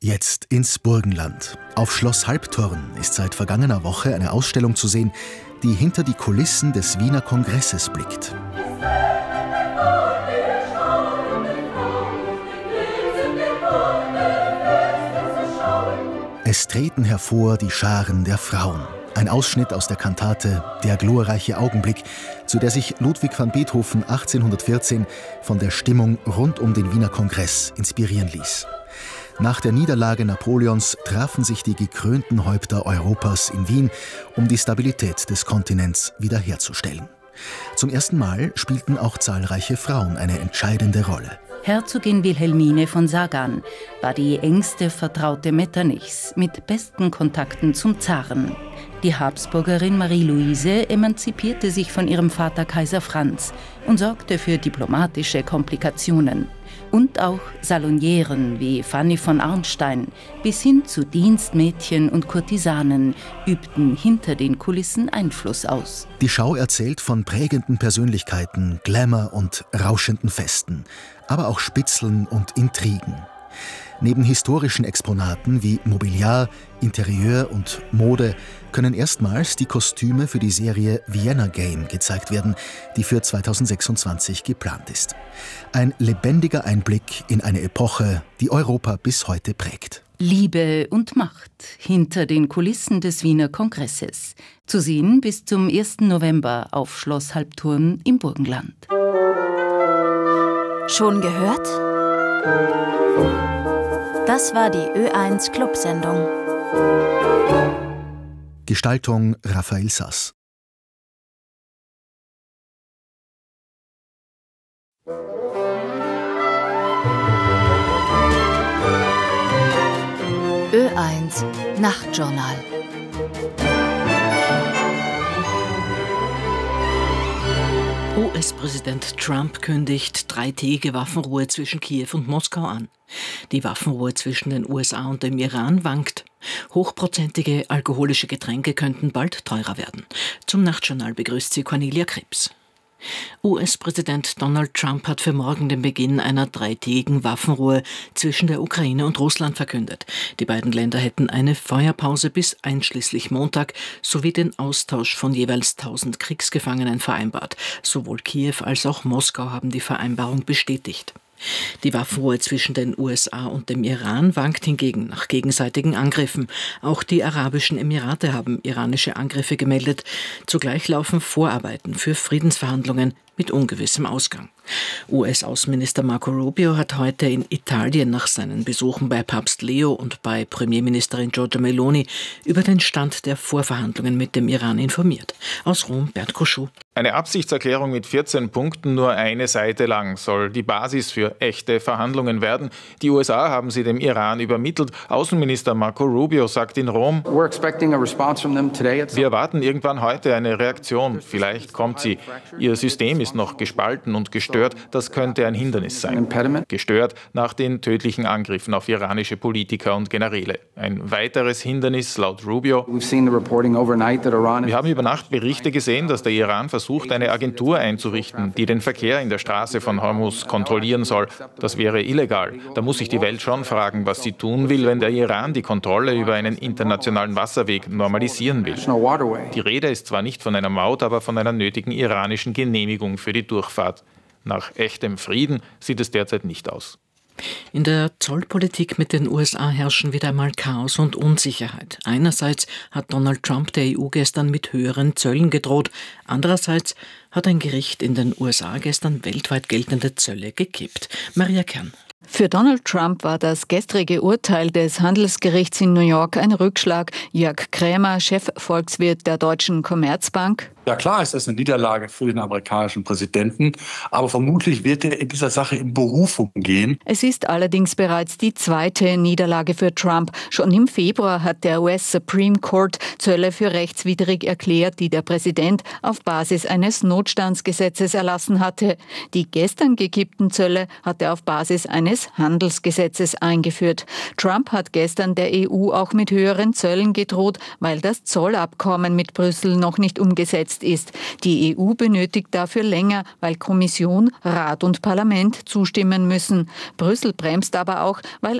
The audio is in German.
Jetzt ins Burgenland. Auf Schloss Halbturn ist seit vergangener Woche eine Ausstellung zu sehen, die hinter die Kulissen des Wiener Kongresses blickt. Es treten hervor die Scharen der Frauen. Ein Ausschnitt aus der Kantate »Der glorreiche Augenblick«, zu der sich Ludwig van Beethoven 1814 von der Stimmung rund um den Wiener Kongress inspirieren ließ. Nach der Niederlage Napoleons trafen sich die gekrönten Häupter Europas in Wien, um die Stabilität des Kontinents wiederherzustellen. Zum ersten Mal spielten auch zahlreiche Frauen eine entscheidende Rolle. Herzogin Wilhelmine von Sagan war die engste Vertraute Metternichs mit besten Kontakten zum Zaren. Die Habsburgerin Marie-Louise emanzipierte sich von ihrem Vater Kaiser Franz und sorgte für diplomatische Komplikationen. Und auch Salonieren wie Fanny von Arnstein bis hin zu Dienstmädchen und Kurtisanen übten hinter den Kulissen Einfluss aus. Die Schau erzählt von prägenden Persönlichkeiten, Glamour und rauschenden Festen, aber auch Spitzeln und Intrigen. Neben historischen Exponaten wie Mobiliar, Interieur und Mode können erstmals die Kostüme für die Serie Vienna Game gezeigt werden, die für 2026 geplant ist. Ein lebendiger Einblick in eine Epoche, die Europa bis heute prägt. Liebe und Macht hinter den Kulissen des Wiener Kongresses. Zu sehen bis zum 1. November auf Schloss Halbturn im Burgenland. Schon gehört? Das war die Ö1 Clubsendung. Gestaltung Raphael Sass. Ö1 Nachtjournal. US-Präsident Trump kündigt 3-tägige Waffenruhe zwischen Kiew und Moskau an. Die Waffenruhe zwischen den USA und dem Iran wankt. Hochprozentige alkoholische Getränke könnten bald teurer werden. Zum Nachtjournal begrüßt sie Cornelia Krebs. US-Präsident Donald Trump hat für morgen den Beginn einer 3-tägigen Waffenruhe zwischen der Ukraine und Russland verkündet. Die beiden Länder hätten eine Feuerpause bis einschließlich Montag sowie den Austausch von jeweils 1000 Kriegsgefangenen vereinbart. Sowohl Kiew als auch Moskau haben die Vereinbarung bestätigt. Die Waffenruhe zwischen den USA und dem Iran wankt hingegen nach gegenseitigen Angriffen. Auch die Arabischen Emirate haben iranische Angriffe gemeldet. Zugleich laufen Vorarbeiten für Friedensverhandlungen mit ungewissem Ausgang. US-Außenminister Marco Rubio hat heute in Italien nach seinen Besuchen bei Papst Leo und bei Premierministerin Giorgia Meloni über den Stand der Vorverhandlungen mit dem Iran informiert. Aus Rom Bert Koschou. Eine Absichtserklärung mit 14 Punkten, nur eine Seite lang, soll die Basis für echte Verhandlungen werden. Die USA haben sie dem Iran übermittelt. Außenminister Marco Rubio sagt in Rom, wir erwarten irgendwann heute eine Reaktion. Vielleicht kommt sie. Ihr System ist noch gespalten und gestört. Das könnte ein Hindernis sein. Gestört nach den tödlichen Angriffen auf iranische Politiker und Generäle. Ein weiteres Hindernis laut Rubio. Wir haben über Nacht Berichte gesehen, dass der Iran versucht, eine Agentur einzurichten, die den Verkehr in der Straße von Hormuz kontrollieren soll. Das wäre illegal. Da muss sich die Welt schon fragen, was sie tun will, wenn der Iran die Kontrolle über einen internationalen Wasserweg normalisieren will. Die Rede ist zwar nicht von einer Maut, aber von einer nötigen iranischen Genehmigung für die Durchfahrt. Nach echtem Frieden sieht es derzeit nicht aus. In der Zollpolitik mit den USA herrschen wieder einmal Chaos und Unsicherheit. Einerseits hat Donald Trump der EU gestern mit höheren Zöllen gedroht. Andererseits hat ein Gericht in den USA gestern weltweit geltende Zölle gekippt. Maria Kern. Für Donald Trump war das gestrige Urteil des Handelsgerichts in New York ein Rückschlag. Jörg Krämer, Chefvolkswirt der Deutschen Commerzbank. Ja klar ist das eine Niederlage für den amerikanischen Präsidenten, aber vermutlich wird er in dieser Sache in Berufung gehen. Es ist allerdings bereits die zweite Niederlage für Trump. Schon im Februar hat der US Supreme Court Zölle für rechtswidrig erklärt, die der Präsident auf Basis eines Notstandsgesetzes erlassen hatte. Die gestern gekippten Zölle hat er auf Basis eines Handelsgesetzes eingeführt. Trump hat gestern der EU auch mit höheren Zöllen gedroht, weil das Zollabkommen mit Brüssel noch nicht umgesetzt ist. Die EU benötigt dafür länger, weil Kommission, Rat und Parlament zustimmen müssen. Brüssel bremst aber auch, weil